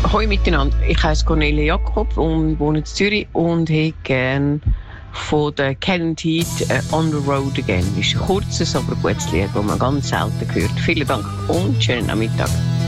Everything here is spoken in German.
Hallo miteinander, ich heiße Cornelia Jakob und wohne in Zürich und hätte gerne von der Kenneth Heat «On the Road Again». Das ist ein kurzes, aber gutes Lied, das man ganz selten hört. Vielen Dank und schönen Nachmittag.